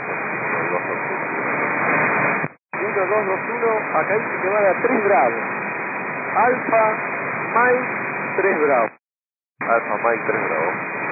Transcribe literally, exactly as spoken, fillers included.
uno dos dos uno, acá dice que va a dar tres Bravo. Alfa, Mike, tres Bravo. Alfa Mike tres Bravo.